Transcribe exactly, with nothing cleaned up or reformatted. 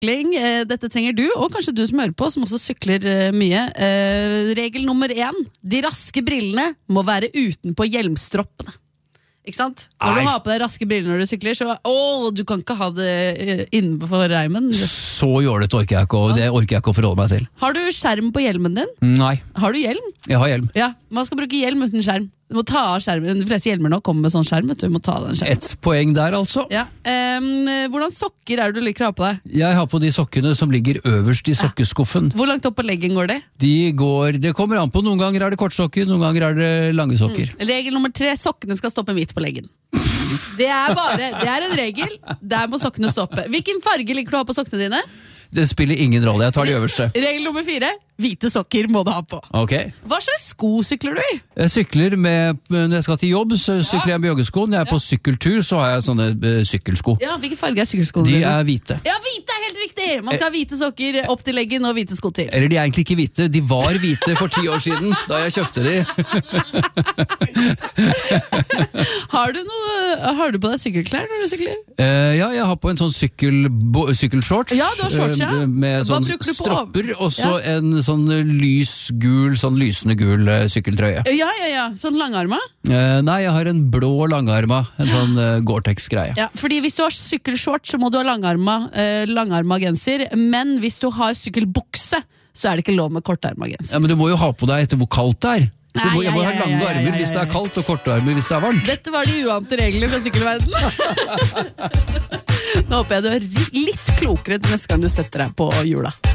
sykling, eh, dette trenger du, og kanskje du som hører på, som også sykler eh, mye. Eh, regel nummer én, de raske brillene må være utenpå hjelmstroppene. Ikke sant? Når du har på deg raske briller når du sykler, så åh, du kan ikke ha det eh, innenfor reimen. Så jålet orker jeg ikke, og det orker jeg ikke å forholde meg til. Har du skjerm på hjelmen din? Nei, Har du hjelm? jeg har hjelm. Ja, man skal bruke hjelm uten skjerm. Du må ta av skjermen. De fleste hjelmer nå kommer med sånn skjerm, vet du. Du må ta av den skjermen. Et poeng der, altså. Ja. Um, hvordan sokker er det du liker å ha på deg? Jeg har på de sokkene som ligger øverst i sokkeskuffen. Hvor langt opp på leggen går de? De går, det kommer an på. Noen ganger er det kortsokker, noen ganger er det lange sokker. Mm. Regel nummer tre, sokkene skal stoppe midt på leggen. Det er bare, det er en regel. Der må sokkene stoppe. Hvilken farge liker du å ha på sokkene dine? Det spiller ingen rolle, jeg tar de øverste. Regel nummer fire, hvite sokker må du ha på. Ok. Hva slags sko sykler du i? Jeg sykler med, når jeg skal til jobb, så sykler jeg med joggesko. Når jeg er på sykkeltur, så har jeg sånne uh, sykkelsko. Ja, hvilken farge er sykkelskoene De dine? er hvite. Ja, hvite er helt riktig! Man skal ha hvite sokker opp til leggen og hvite sko til. Eller de er egentlig ikke hvite, de var hvite for ti år siden, da jeg kjøpte de. Har du, noe, har du på deg sykkelklær når du sykler? Uh, ja, jeg har på en sånn sykkel, bo, sykkelshorts. Ja, du har shorts, ja. uh, Med Hva sånn bruker du på? stropper, og så Ja. en sånn lysgul, sånn lysende gul uh, sykkeltrøye. Ja, ja, ja. Sånn langarma? Uh, nei, jeg har en blå langarma, en sånn uh, Gore-Tex-greie. Ja, fordi hvis du har sykkelshorts, så må du ha langarma, eh, langarma genser. Men hvis du har sykkelbukse, så er det ikke lov med kortarma genser. Ja, men du må jo ha på deg etter hvor kaldt det er. Du Nei, må, jeg må ja, ha ja, lange ja, ja, armer ja, ja, hvis det ja. er kaldt, og korte armer hvis det er varmt. Dette var de uante reglene fra sykkelverdenen. Nå håper jeg du er litt klokere til neste gang du setter deg på hjula.